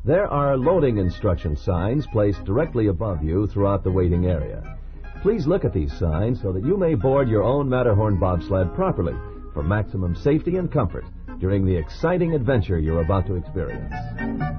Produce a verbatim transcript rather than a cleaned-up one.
There are loading instruction signs placed directly above you throughout the waiting area. Please look at these signs so that you may board your own Matterhorn bobsled properly for maximum safety and comfort during the exciting adventure you're about to experience.